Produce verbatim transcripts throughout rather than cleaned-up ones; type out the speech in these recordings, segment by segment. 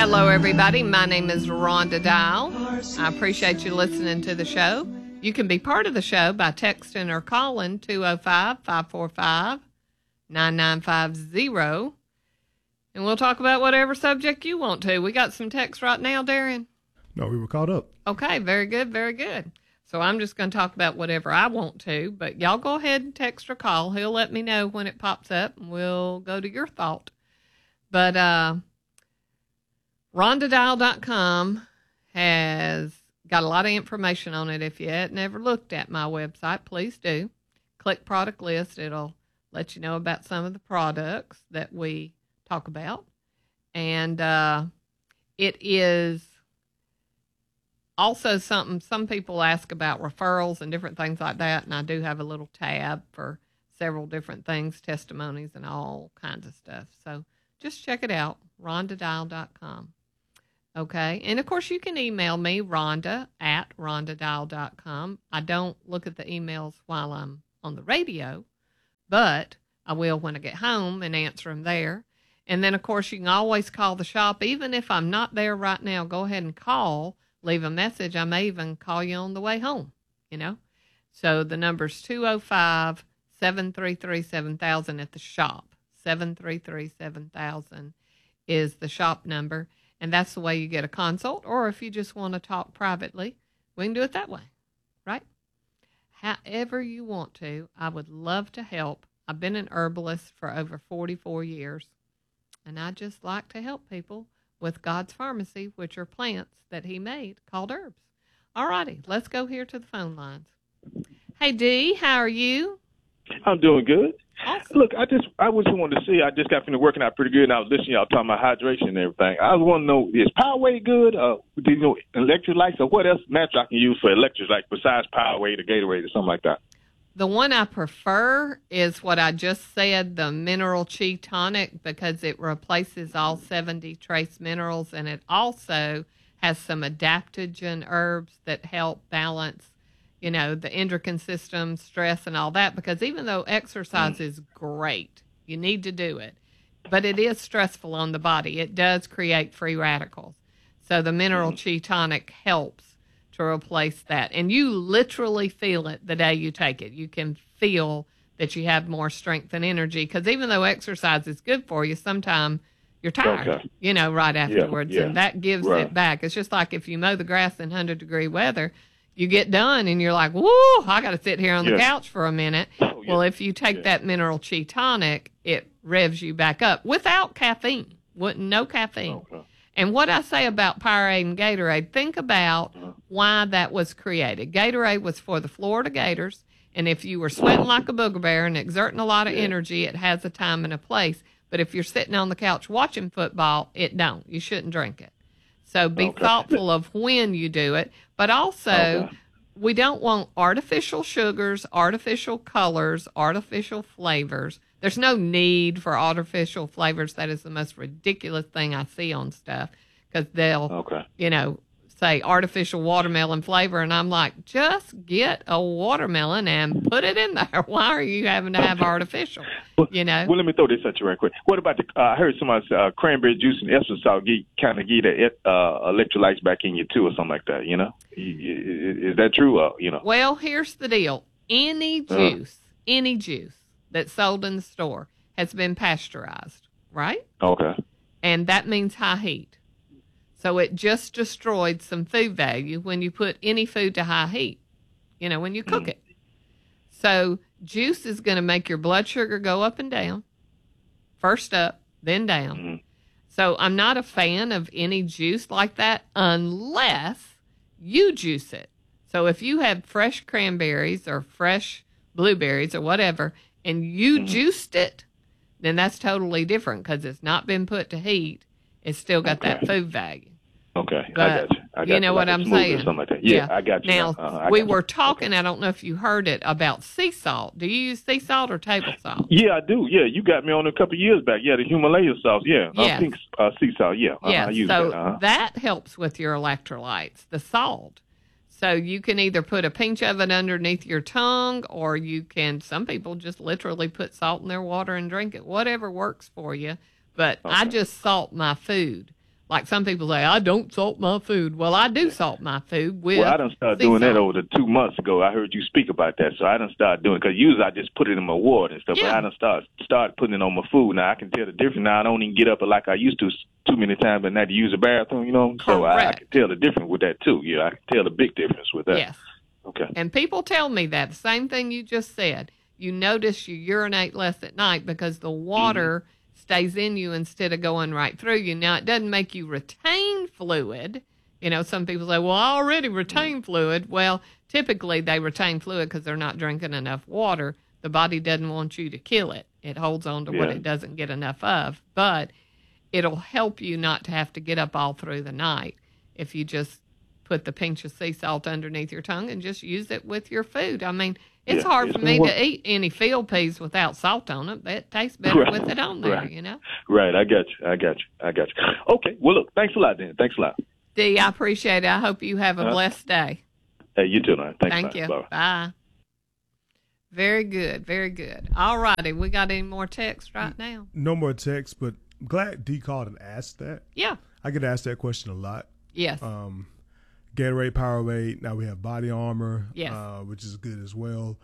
Hello, everybody. My name is Rhonda Dial. I appreciate you listening to the show. You can be part of the show by texting or calling two oh five, five four five, nine nine five zero. And we'll talk about whatever subject you want to. We got some texts right now, Darian. No, we were caught up. Okay, very good, very good. So I'm just going to talk about whatever I want to, but y'all go ahead and text or call. He'll let me know when it pops up, and we'll go to your thought. But uh, Rhonda Dial dot com has got a lot of information on it. If you had never looked at my website, please do. Click product list. It'll let you know about some of the products that we talk about. And uh, it is also something, some people ask about referrals and different things like that. And I do have a little tab for several different things, testimonies and all kinds of stuff. So just check it out, Rhonda Dial dot com. Okay. And of course you can email me, Rhonda at Rhonda Dial dot com. I don't look at the emails while I'm on the radio, but I will when I get home and answer them there. And then of course you can always call the shop. Even if I'm not there right now, go ahead and call, leave a message. I may even call you on the way home, you know? So the number's two oh five, seven three three, seven thousand at the shop. seven three three, seven thousand is the shop number. And that's the way you get a consult. Or if you just want to talk privately, we can do it that way, right? However you want to. I would love to help. I've been an herbalist for over forty-four years. And I just like to help people with God's pharmacy, which are plants that he made called herbs. All righty, let's go here to the phone lines. Hey, Dee, how are you? I'm doing good. Awesome. Look, I just I just wanted to see. I just got finished working out pretty good, and I was listening to y'all talking about hydration and everything. I want to know, is Powerade good? Uh, do you know electrolytes, or what else natural I can use for electrolytes besides Powerade or Gatorade or something like that? The one I prefer is what I just said, the Mineral Chi Tonic, because it replaces all seventy trace minerals, and it also has some adaptogen herbs that help balance, you know, the endocrine system, stress, and all that. Because even though exercise mm. is great, you need to do it, but it is stressful on the body. It does create free radicals. So the Mineral mm. Chi Tonic helps to replace that. And you literally feel it the day you take it. You can feel that you have more strength and energy, because even though exercise is good for you, sometimes you're tired, okay. you know, right afterwards. Yeah, yeah. And that gives right. it back. It's just like if you mow the grass in one hundred degree weather, you get done and you're like, woo, I got to sit here on the yeah. couch for a minute. Oh, yeah. Well, if you take yeah. that Mineral Chi Tonic, it revs you back up without caffeine, no caffeine. Okay. And what I say about Powerade and Gatorade, think about why that was created. Gatorade was for the Florida Gators, and if you were sweating like a booger bear and exerting a lot of energy, it has a time and a place. But if you're sitting on the couch watching football, it don't. You shouldn't drink it. So be okay. thoughtful of when you do it. But also, okay. we don't want artificial sugars, artificial colors, artificial flavors. There's no need for artificial flavors. That is the most ridiculous thing I see on stuff, because they'll, okay. you know, say artificial watermelon flavor, and I'm like, just get a watermelon and put it in there. Why are you having to have artificial? Well, you know. Well, let me throw this at you right quick. What about the? Uh, I heard somebody say uh, cranberry juice and Epsom salt kind of give the uh, electrolytes back in you too, or something like that. You know, is, is that true? Uh, you know. Well, here's the deal. Any juice, uh, any juice that's sold in the store has been pasteurized, right? Okay. And that means high heat. So it just destroyed some food value when you put any food to high heat, you know, when you cook mm. it. So juice is going to make your blood sugar go up and down, first up, then down. Mm. So I'm not a fan of any juice like that unless you juice it. So if you have fresh cranberries or fresh blueberries or whatever, and you mm-hmm. juiced it, then that's totally different, because it's not been put to heat. It's still got okay. that food value. Okay, but, I got you. I got you know you. what like I'm saying? Something like that. Yeah, yeah, I got you. Now, uh, we got were you. talking, okay. I don't know if you heard it, about sea salt. Do you use sea salt or table salt? Yeah, I do. Yeah, you got me on a couple of years back. Yeah, the Himalaya sauce. Yeah, yes. I think uh, sea salt. Yeah, uh, yeah. I use so that. Uh-huh. that helps with your electrolytes, the salt. So you can either put a pinch of it underneath your tongue, or you can, some people just literally put salt in their water and drink it, whatever works for you. But okay. I just salt my food. Like some people say, I don't salt my food. Well, I do salt my food with Well, I done started sea doing that salt. over the two months ago. I heard you speak about that, so I done started doing it. Because usually I just put it in my water and stuff, Yeah. but I done start, start putting it on my food. Now I can tell the difference. Now I don't even get up like I used to too many times and not to use the bathroom, you know. So I, I Correct. can tell the difference with that, too. Yeah, I can tell the big difference with that. Yes. Okay. And people tell me that. The same thing you just said. You notice you urinate less at night because the water mm-hmm. stays in you instead of going right through you. Now, it doesn't make you retain fluid. You know, some people say, well, I already retain fluid. Well, typically they retain fluid because they're not drinking enough water. The body doesn't want you to kill it. It holds on to yeah. what it doesn't get enough of. But it'll help you not to have to get up all through the night if you just put the pinch of sea salt underneath your tongue and just use it with your food. I mean, it's yeah, hard it's for me work. to eat any field peas without salt on it, but it tastes better right. with it on there, right. you know? Right, I got you, I got you, I got you. Okay, well, look, thanks a lot, Dan. Thanks a lot. Dee, I appreciate it. I hope you have a uh, blessed day. Hey, you too, man. Thanks, Thank man. you. Bye. Bye. Very good, very good. All righty, we got any more text right now? No more text, but I'm glad D called and asked that. Yeah. I get asked that question a lot. Yes. Um, Gatorade, Powerade. Now we have Body Armor, yes. uh, which is good as well.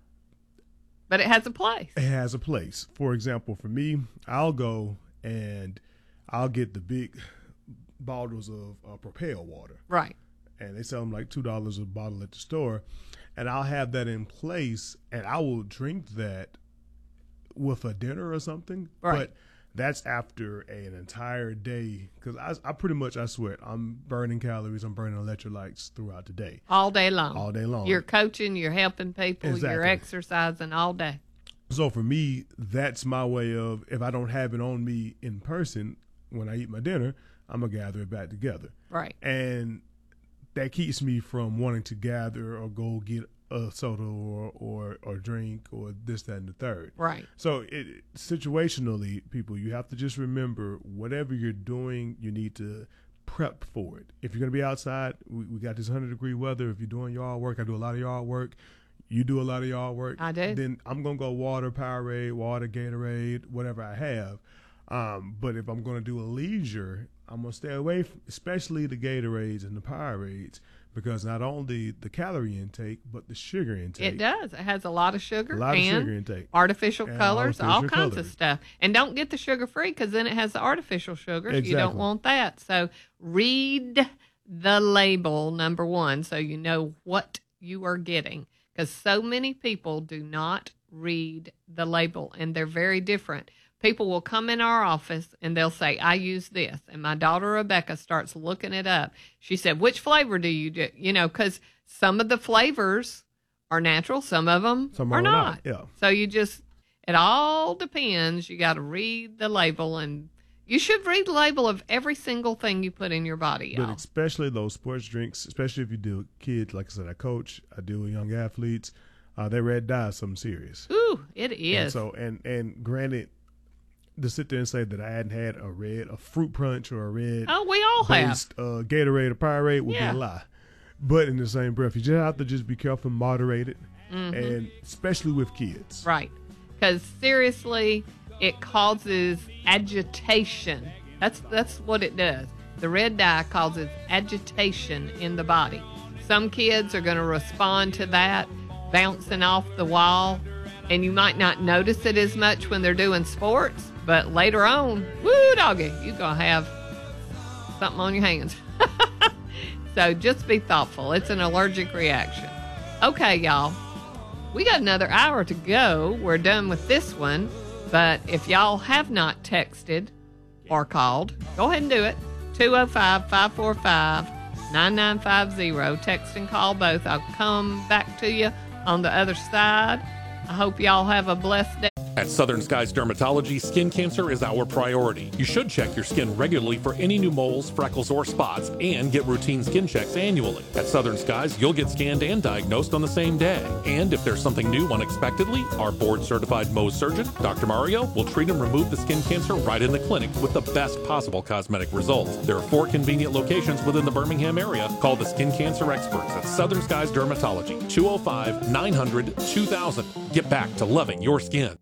But it has a place. It has a place. For example, for me, I'll go and I'll get the big bottles of uh, Propel water. Right. And they sell them like two dollars a bottle at the store. And I'll have that in place, and I will drink that with a dinner or something. Right. But that's after a, an entire day, because I, I pretty much, I sweat, I'm burning calories, I'm burning electrolytes throughout the day. All day long. All day long. You're coaching, you're helping people, Exactly. you're exercising all day. So for me, that's my way of, if I don't have it on me in person when I eat my dinner, I'm going to gather it back together. Right. And that keeps me from wanting to gather or go get a soda or, or, or drink or this, that, and the third. Right. So it, situationally, people, you have to just remember whatever you're doing, you need to prep for it. If you're going to be outside, we, we got this one hundred degree weather. If you're doing yard work, I do a lot of yard work. You do a lot of yard work. I do. Then I'm going to go water, Powerade, water, Gatorade, whatever I have. Um, but if I'm going to do a leisure, I'm going to stay away from, especially the Gatorades and the Powerades, because not only the calorie intake, but the sugar intake. It does. It has a lot of sugar. A lot and of sugar intake. Artificial And colors, artificial all kinds colors. of stuff. And don't get the sugar-free because then it has the artificial sugars. You don't Exactly. want that. So read the label, number one, so you know what you are getting. Because so many people do not read the label, and they're very different. People will come in our office and they'll say, I use this. And my daughter Rebecca starts looking it up. She said, which flavor do you do? You know, because some of the flavors are natural, some of them Some are are not. not, yeah. So you just, it all depends. You got to read the label, and you should read the label of every single thing you put in your body, But y'all. especially those sports drinks, especially if you deal with kids, like I said, I coach, I deal with young athletes, uh, that red dye is something serious. Ooh, it And is. so, and, and granted, to sit there and say that I hadn't had a red, a fruit punch or a red Oh, we all have. based uh, Gatorade or Powerade would Yeah. be a lie. But in the same breath, you just have to just be careful and moderate it, and especially with kids. Right. Because seriously, it causes agitation. That's that's what it does. The red dye causes agitation in the body. Some kids are going to respond to that, bouncing off the wall, and you might not notice it as much when they're doing sports, but later on, woo doggy, you're going to have something on your hands. So just be thoughtful. It's an allergic reaction. Okay, y'all. We got another hour to go. We're done with this one. But if y'all have not texted or called, go ahead and do it. two oh five, five four five, nine nine five zero. Text and call both. I'll come back to you on the other side. I hope y'all have a blessed day. At Southern Skies Dermatology, skin cancer is our priority. You should check your skin regularly for any new moles, freckles, or spots, and get routine skin checks annually. At Southern Skies, you'll get scanned and diagnosed on the same day. And if there's something new unexpectedly, our board-certified Mohs surgeon, Doctor Mario, will treat and remove the skin cancer right in the clinic with the best possible cosmetic results. There are four convenient locations within the Birmingham area. Call the skin cancer experts at Southern Skies Dermatology, two oh five, nine hundred, two thousand. Get back to loving your skin.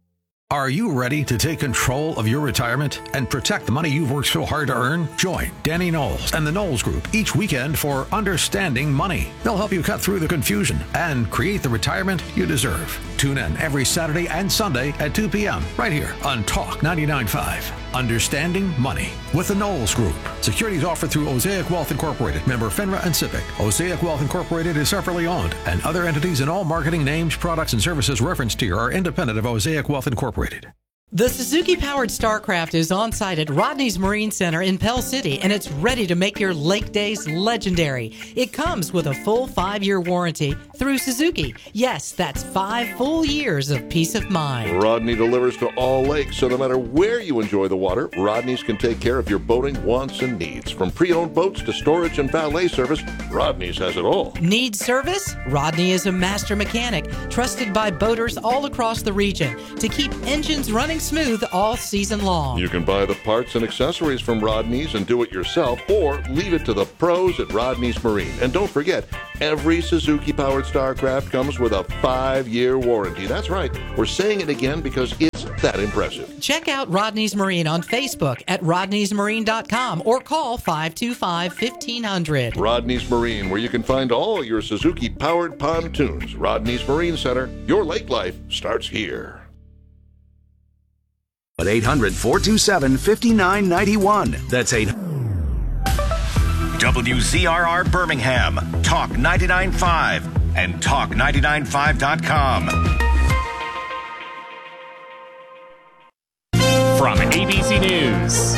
Are you ready to take control of your retirement and protect the money you've worked so hard to earn? Join Danny Knowles and the Knowles Group each weekend for Understanding Money. They'll help you cut through the confusion and create the retirement you deserve. Tune in every Saturday and Sunday at two p.m. right here on Talk ninety-nine point five. Understanding Money with the Knowles Group. Securities offered through Osaic Wealth Incorporated, member FINRA and SIPC. Osaic Wealth Incorporated is separately owned, and other entities and all marketing names, products, and services referenced here are independent of Osaic Wealth Incorporated. The Suzuki-powered StarCraft is on site at Rodney's Marine Center in Pell City, and it's ready to make your lake days legendary. It comes with a full five-year warranty through Suzuki. Yes, that's five full years of peace of mind. Rodney delivers to all lakes, so no matter where you enjoy the water, Rodney's can take care of your boating wants and needs. From pre-owned boats to storage and valet service, Rodney's has it all. Need service? Rodney is a master mechanic, trusted by boaters all across the region to keep engines running smooth all season long. You can buy the parts and accessories from Rodney's and do it yourself, or leave it to the pros at Rodney's Marine. And don't forget, every Suzuki-powered StarCraft comes with a five-year warranty. That's right. We're saying it again because it's that impressive. Check out Rodney's Marine on Facebook at rodneys marine dot com or call five two five, fifteen hundred. Rodney's Marine, where you can find all your Suzuki-powered pontoons. Rodney's Marine Center. Your lake life starts here. At eight hundred, four two seven, five nine nine one. That's eight hundred. W Z R R Birmingham, Talk ninety-nine point five, and talk ninety-nine point five dot com. From A B C News.